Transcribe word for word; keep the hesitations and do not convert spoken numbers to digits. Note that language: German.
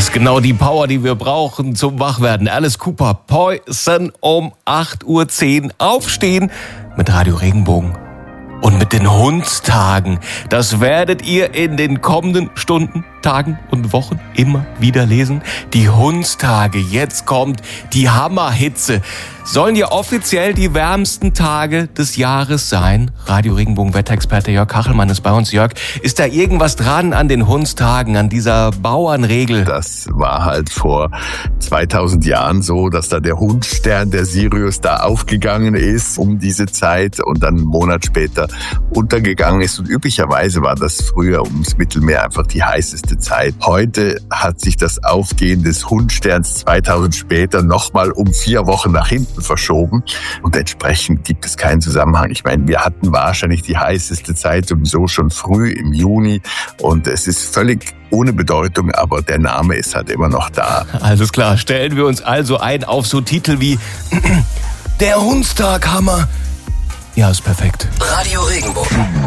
ist genau die Power, die wir brauchen zum Wachwerden. Alice Cooper, Poison um acht Uhr zehn. Aufstehen mit Radio Regenbogen. Und mit den Hundstagen. Das werdet ihr in den kommenden Stunden, Tagen und Wochen immer wieder lesen. Die Hundstage. Jetzt kommt die Hammerhitze. Sollen ja offiziell die wärmsten Tage des Jahres sein. Radio Regenbogen Wetterexperte Jörg Kachelmann ist bei uns. Jörg, ist da irgendwas dran an den Hundstagen, an dieser Bauernregel? Das war halt vor zweitausend Jahren so, dass da der Hundstern, der Sirius, da aufgegangen ist um diese Zeit und dann einen Monat später untergegangen ist. Und üblicherweise war das früher ums Mittelmeer einfach die heißeste Zeit. Heute hat sich das Aufgehen des Hundsterns zweitausend später nochmal um vier Wochen nach hinten verschoben und entsprechend gibt es keinen Zusammenhang. Ich meine, wir hatten wahrscheinlich die heißeste Zeit sowieso schon früh im Juni und es ist völlig ohne Bedeutung, aber der Name ist halt immer noch da. Alles klar, stellen wir uns also ein auf so Titel wie Der Hundstag-Hammer. Ja, ist perfekt. Radio Regenbogen.